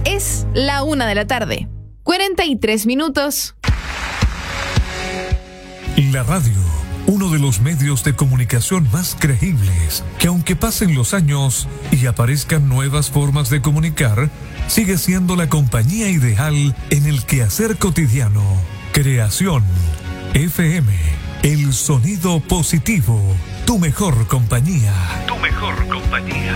Es la 1:43 p.m. La radio, uno de los medios de comunicación más creíbles, que aunque pasen los años y aparezcan nuevas formas de comunicar, sigue siendo la compañía ideal en el quehacer cotidiano. Creación FM, el sonido positivo, tu mejor compañía. Tu mejor compañía.